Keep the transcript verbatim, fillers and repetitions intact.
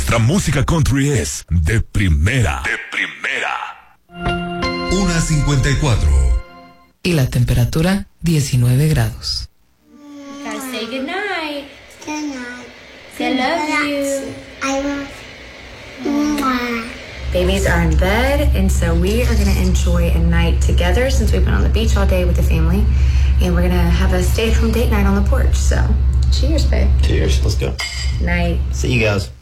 Nuestra música country es de primera. De primera. una cincuenta y cuatro. Y la temperatura, diecinueve grados. Gotta say goodnight. Good night. Say I love you. I love you. Babies are in bed, and so we are going to enjoy a night together since we've been on the beach all day with the family. And we're going to have a stay-at-home date night on the porch. So, cheers, babe. Cheers. Let's go. Night. See you guys.